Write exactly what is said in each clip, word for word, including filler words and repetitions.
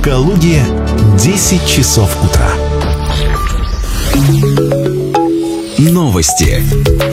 Калуге десять часов утра. Новости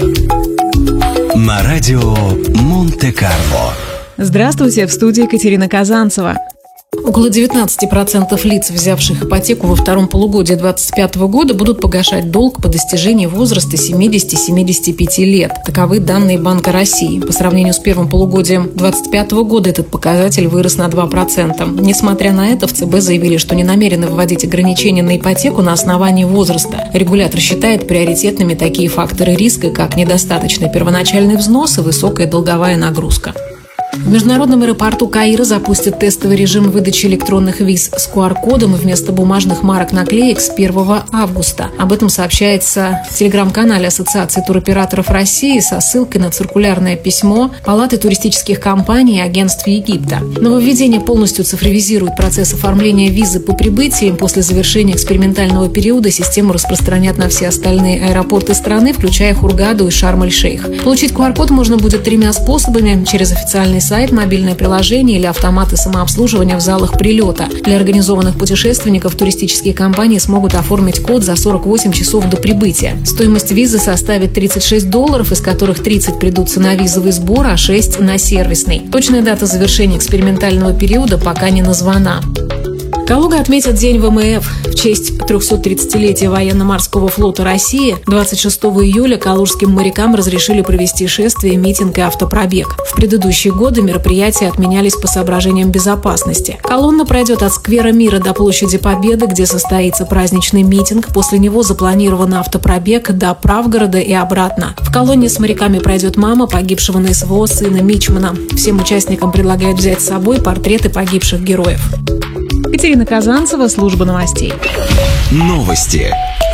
на радио Монте-Карло. Здравствуйте, в студии Екатерина Казанцева. Около девятнадцать процентов лиц, взявших ипотеку во втором полугодии две тысячи двадцать пятого года, будут погашать долг по достижении возраста семидесяти-семидесяти пяти лет. Таковы данные Банка России. По сравнению с первым полугодием две тысячи двадцать пятого года этот показатель вырос на два процента. Несмотря на это, в ЦБ заявили, что не намерены вводить ограничения на ипотеку на основании возраста. Регулятор считает приоритетными такие факторы риска, как недостаточный первоначальный взнос и высокая долговая нагрузка. В международном аэропорту Каира запустят тестовый режим выдачи электронных виз с ку ар-кодом и вместо бумажных марок-наклеек с первого августа. Об этом сообщается в телеграм-канале Ассоциации туроператоров России со ссылкой на циркулярное письмо Палаты туристических компаний и агентств Египта. Нововведение полностью цифровизирует процесс оформления визы по прибытии. После завершения экспериментального периода систему распространят на все остальные аэропорты страны, включая Хургаду и Шарм-эль-Шейх. Получить ку ар-код можно будет тремя способами: через официальный сайт, мобильное приложение или автоматы самообслуживания в залах прилета. Для организованных путешественников туристические компании смогут оформить код за сорок восемь часов до прибытия. Стоимость визы составит тридцать шесть долларов, из которых тридцать придутся на визовый сбор, а шесть на сервисный. Точная дата завершения экспериментального периода пока не названа. Калуга отметит День вэ эм эф. В честь трехсоттридцатилетия военно-морского флота России двадцать шестого июля калужским морякам разрешили провести шествие, митинг и автопробег. В предыдущие годы мероприятия отменялись по соображениям безопасности. Колонна пройдет от Сквера Мира до Площади Победы, где состоится праздничный митинг. После него запланирован автопробег до Правгорода и обратно. В колонне с моряками пройдет мама погибшего на эс вэ о сына Мичмана. Всем участникам предлагают взять с собой портреты погибших героев. Екатерина Казанцева, служба новостей. Новости.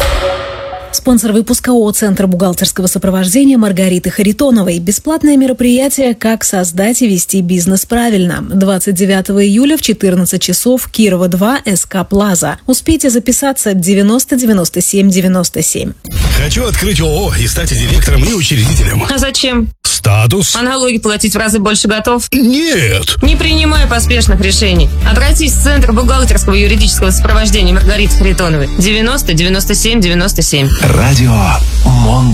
Спонсор выпуска ООО «Центр бухгалтерского сопровождения» Маргариты Харитоновой. Бесплатное мероприятие «Как создать и вести бизнес правильно». двадцать девятого июля в четырнадцать часов, Кирова два, эс ка Плаза. Успейте записаться девяносто девяносто семь девяносто семь. Хочу открыть ООО и стать директором и учредителем. А зачем? Статус. А налоги платить в разы больше готов? Нет. Не принимай поспешных решений. Обратись в Центр бухгалтерского и юридического сопровождения Маргариты Харитоновой. девяносто девяносто семь девяносто семь. Радио Монте-Карло.